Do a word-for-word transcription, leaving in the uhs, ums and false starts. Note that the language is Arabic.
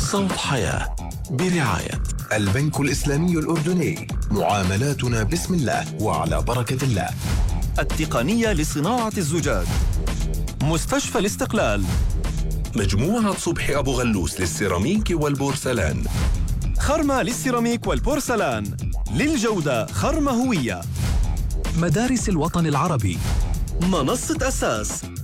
صوت حياة برعاية البنك الإسلامي الأردني. معاملاتنا بسم الله وعلى بركة الله. التقنية لصناعة الزجاج. مستشفى الاستقلال. مجموعة صبحي أبو غلوس للسيراميك والبورسلان. خرمة للسيراميك والبورسلان، للجودة خرمة هوية. مدارس الوطن العربي. منصة أساس